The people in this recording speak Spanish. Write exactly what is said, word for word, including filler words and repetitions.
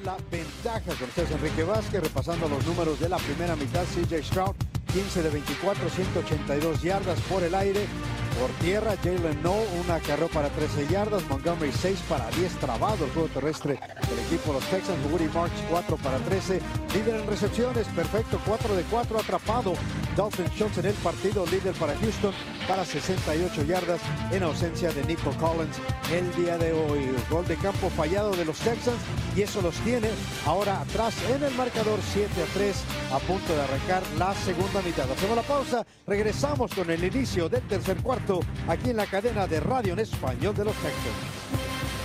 con la ventaja. Con ustedes Enrique Vázquez repasando los números de la primera mitad. C J Stroud, quince de veinticuatro, ciento ochenta y dos yardas por el aire. Por tierra, Jalen Noel, una carrera para trece yardas. Montgomery, seis para diez, trabado el juego terrestre del equipo de los Texans. Woody Marks, cuatro para trece. Líder en recepciones, perfecto, cuatro de cuatro, atrapado. Dalton Schultz en el partido, líder para Houston, para sesenta y ocho yardas, en ausencia de Nico Collins el día de hoy. Gol de campo fallado de los Texans, y eso los tiene ahora atrás en el marcador, siete a tres, a punto de arrancar la segunda mitad. Hacemos la pausa, regresamos con el inicio del tercer cuarto, aquí en la cadena de radio en español de los Texans.